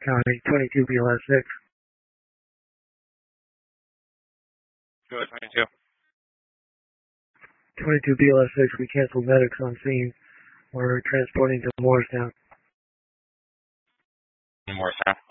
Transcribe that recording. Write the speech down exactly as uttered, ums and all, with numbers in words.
County, twenty-two B L S six. Go ahead, twenty-two. twenty-two B L S six, we canceled medics on scene. We're transporting to Morristown. Morristown.